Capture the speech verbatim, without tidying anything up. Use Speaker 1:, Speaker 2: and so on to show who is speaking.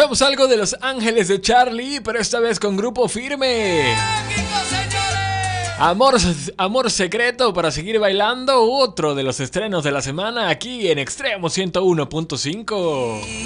Speaker 1: Escuchamos algo de Los Ángeles de Charlie, pero esta vez con Grupo Firme. Amor, amor secreto para seguir bailando, otro de los estrenos de la semana aquí en Extremo ciento uno punto cinco.